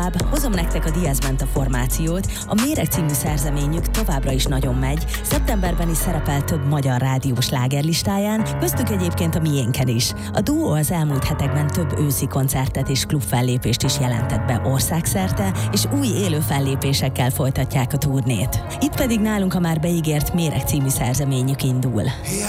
Hozom nektek a Diazment a formációt, a Méreg című szerzeményük továbbra is nagyon megy, szeptemberben is szerepel több magyar rádiós slágerlistáján, köztük egyébként a miénken is. A duó az elmúlt hetekben több őszi koncertet és klubfellépést is jelentett be országszerte, és új élő fellépésekkel folytatják a turnét. Itt pedig nálunk a már beígért Méreg című szerzeményük indul.